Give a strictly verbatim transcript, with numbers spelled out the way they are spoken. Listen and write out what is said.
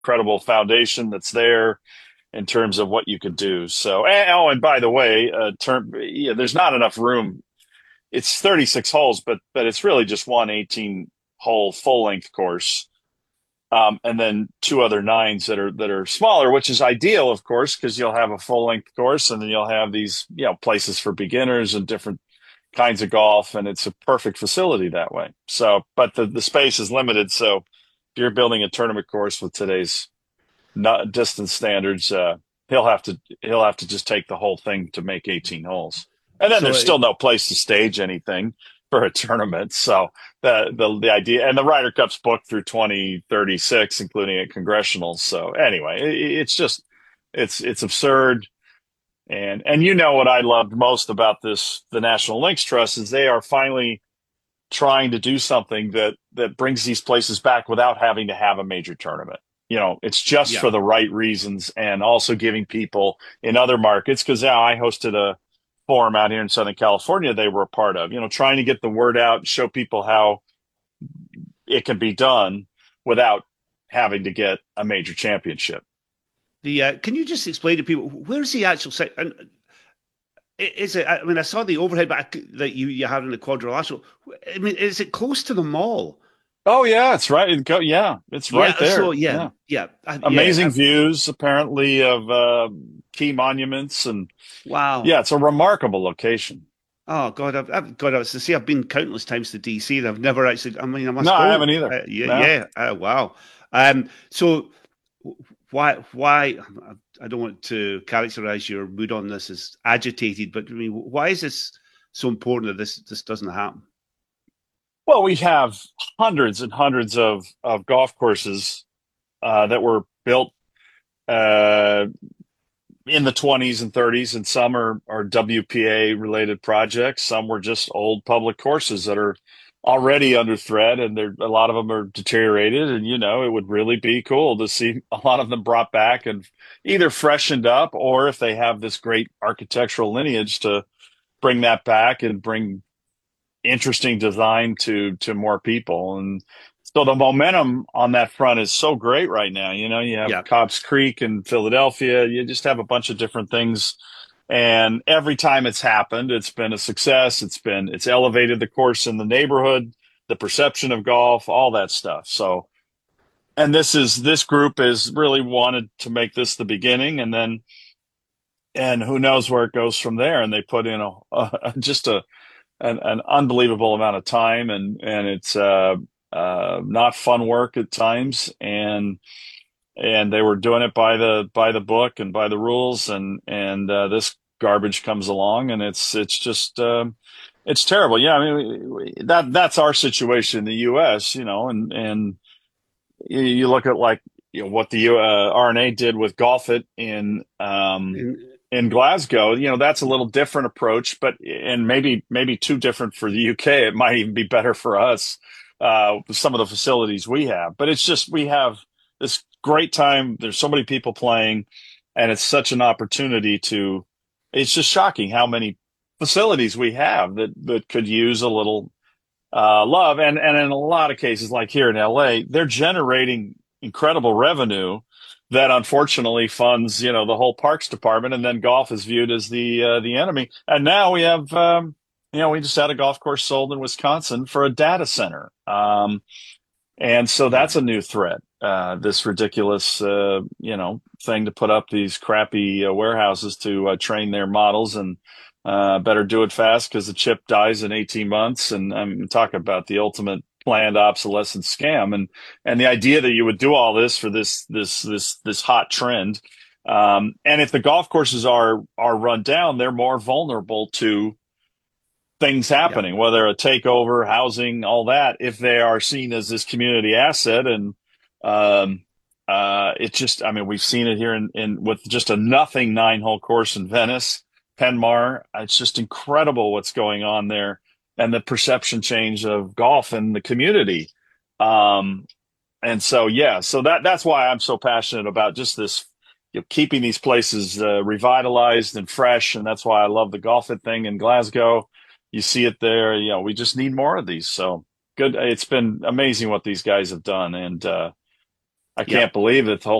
incredible foundation that's there in terms of what you could do. So, and, oh, and by the way, uh, term, yeah, there's not enough room. It's thirty-six holes, but but it's really just one eighteen hole full length course, um, and then two other nines that are that are smaller, which is ideal, of course, because you'll have a full length course, and then you'll have these you know places for beginners and different kinds of golf, and it's a perfect facility that way. So, but the the space is limited, so if you're building a tournament course with today's not distance standards, uh, he'll have to he'll have to just take the whole thing to make eighteen holes, and then So there's it, still no place to stage anything for a tournament. So the the the idea, and the Ryder Cup's booked through twenty thirty-six, including at congressionals. So anyway, it, it's just it's it's absurd. And and you know what I loved most about this, the National Links Trust, is they are finally trying to do something that that brings these places back without having to have a major tournament. You know, it's just yeah. for the right reasons, and also giving people in other markets, because now I hosted a forum out here in Southern California they were a part of, you know, trying to get the word out, show people how it can be done without having to get a major championship. The uh, can you just explain to people where's the actual site? And is it? I mean, I saw the overhead back that you you have in the quadrilateral. I mean, is it close to the mall? Oh yeah, it's right. It go, yeah, it's right Yeah. So there. yeah, Yeah. yeah, I, yeah. Amazing I, views apparently of uh, key monuments, and wow. yeah, it's a remarkable location. Oh God, I've, I've God, I was to say I've been countless times to D C and I've never actually. I mean, I No, must I haven't go. either. Uh, yeah, No. yeah. Uh, wow. Um. So why why I don't want to characterize your mood on this as agitated, but I mean, why is this so important that this this doesn't happen? Well, we have hundreds and hundreds of of golf courses uh, that were built uh, in the twenties and thirties, and some are are W P A related projects. Some were just old public courses that are already under threat, and there a lot of them are deteriorated. And you know, it would really be cool to see a lot of them brought back and either freshened up, or if they have this great architectural lineage, to bring that back and bring interesting design to to more people. And so the momentum on that front is so great right now. You know, you have Yeah, Cobb's Creek in Philadelphia. You just have a bunch of different things. And every time it's happened, it's been a success. It's been it's elevated the course in the neighborhood, the perception of golf, all that stuff. So, and this is this group is really wanted to make this the beginning, and then and who knows where it goes from there. And they put in a, a just a an, an unbelievable amount of time, and and it's uh, uh, not fun work at times, and and they were doing it by the by the book and by the rules, and and uh, this garbage comes along, and it's it's just um, it's terrible. Yeah, I mean we, that that's our situation in the U S. You know, and and you, you look at like you know what the uh, R N A did with Golf It in um, and in Glasgow. You know, that's a little different approach, but and maybe maybe too different for the U K. It might even be better for us, uh, with some of the facilities we have. But it's just we have this great time. There's so many people playing, and it's such an opportunity to. It's just shocking how many facilities we have that that could use a little uh, love. And and in a lot of cases, like here in L A, they're generating incredible revenue that unfortunately funds, you know, the whole parks department, and then golf is viewed as the uh, the enemy. And now we have, um, you know, we just had a golf course sold in Wisconsin for a data center, um, and so yeah, that's a new threat. Uh, this ridiculous, uh, you know, thing to put up these crappy uh, warehouses to uh, train their models, and uh, better do it fast because the chip dies in eighteen months. And I'm talking about the ultimate planned obsolescence scam. And, and the idea that you would do all this for this, this, this, this hot trend. Um, and if the golf courses are, are run down, they're more vulnerable to things yeah. happening, whether a takeover, housing, all that, if they are seen as this community asset. And, um, uh, it just, I mean, we've seen it here in, in with just a nothing nine hole course in Venice, Penmar. It's just incredible what's going on there, and the perception change of golf in the community. Um, and so, yeah, so that, that's why I'm so passionate about just this, you know, keeping these places uh, revitalized and fresh. And that's why I love the Golf It thing in Glasgow. You see it there. You know, we just need more of these. So good. It's been amazing what these guys have done. And, uh, I Yep. can't believe it. The whole